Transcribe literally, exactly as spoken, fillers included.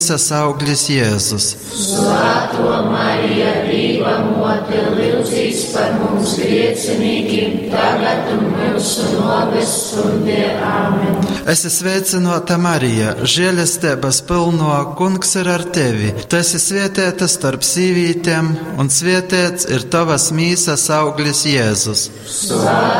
Sauglis Jēzus. Svētā Marija, Dieva mote, lūdz par mums griecinīgiem, tagad un mūsu nāves stundē. Āmen. Es esmu sveicināta Marija, žēlastības pilno, Kungs ir ar tevi. Tu esi svētīta starp sīvītēm, un svētīts ir tavas mīsas auglis Jēzus. Svētā